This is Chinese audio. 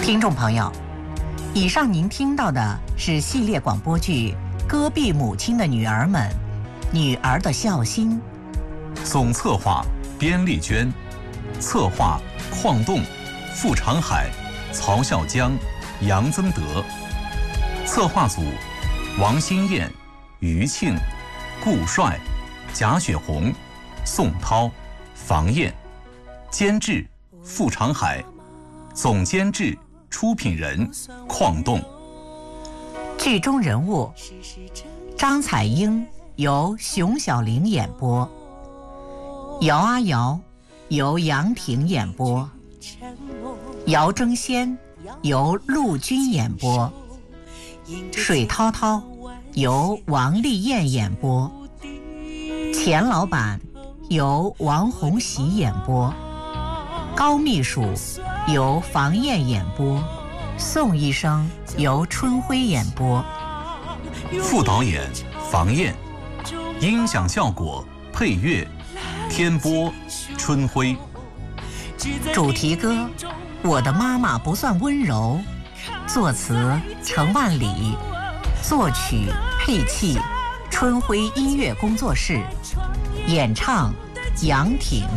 听众朋友，以上您听到的是系列广播剧《戈壁母亲的女儿们》，女儿的孝心。 总策划边丽娟，策划邝栋、傅长海、曹孝江、杨增德。策划组王新燕、于庆、顾帅、贾雪红、宋涛、房燕。监制傅长海，总监制出品人邝栋。 剧中人物张彩英由熊小玲演播，姚阿瑶由杨婷演播，姚争先由陆军演播，水涛涛由王丽燕演播，钱老板由王红喜演播，高秘书由房燕演播，宋医生由春辉演播， 副导演房燕，音响效果配乐天波春辉。 主题歌《我的妈妈不算温柔》，作词程万里，作曲配器春辉音乐工作室，演唱杨挺。